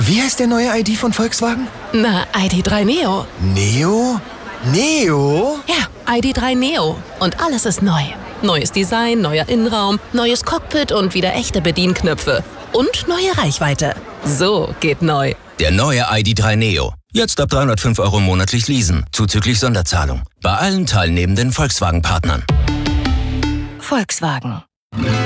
Wie heißt der neue ID von Volkswagen? Na, ID.3 Neo. Neo? Neo? Ja, ID.3 Neo. Und alles ist neu. Neues Design, neuer Innenraum, neues Cockpit und wieder echte Bedienknöpfe. Und neue Reichweite. So geht neu. Der neue ID.3 Neo. Jetzt ab 305 € monatlich leasen, zuzüglich Sonderzahlung. Bei allen teilnehmenden Volkswagen-Partnern. Volkswagen.